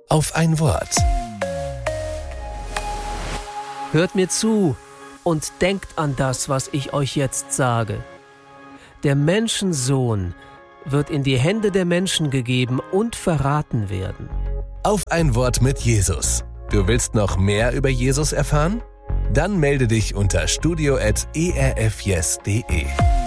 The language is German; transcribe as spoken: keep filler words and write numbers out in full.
auf ein Wort. Hört mir zu und denkt an das, was ich euch jetzt sage. Der Menschensohn wird in die Hände der Menschen gegeben und verraten werden. Auf ein Wort mit Jesus. Du willst noch mehr über Jesus erfahren? Dann melde dich unter studio at e r f yes punkt d e.